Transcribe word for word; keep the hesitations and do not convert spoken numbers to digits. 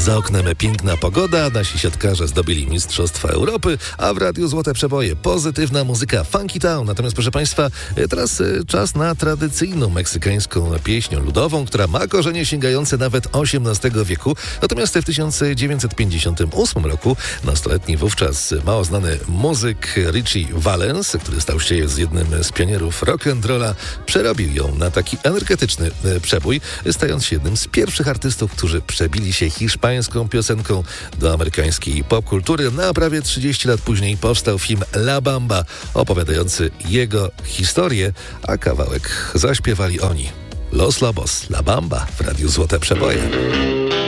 Za oknem piękna pogoda, nasi siatkarze zdobyli Mistrzostwa Europy, a w Radiu Złote Przeboje pozytywna muzyka Funky Town. Natomiast proszę Państwa, teraz czas na tradycyjną meksykańską pieśń ludową, która ma korzenie sięgające nawet osiemnastego wieku. Natomiast w tysiąc dziewięćset pięćdziesiątym ósmym roku nastoletni wówczas mało znany muzyk Richie Valens, który stał się z jednym z pionierów rock'n'rolla, przerobił ją na taki energetyczny przebój, stając się jednym z pierwszych artystów, którzy przebili się hiszpańską piosenką do amerykańskiej popkultury. Na prawie trzydzieści lat później powstał film La Bamba, opowiadający jego historię, a kawałek zaśpiewali oni. Los Lobos, La Bamba w Radiu Złote Przeboje.